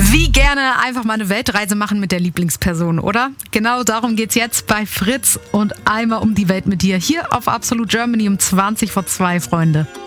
Wie gerne einfach mal eine Weltreise machen mit der Lieblingsperson, oder? Genau darum geht's jetzt bei Fritz und einmal um die Welt mit dir. Hier auf Absolute Germany um 20 vor 2, Freunde.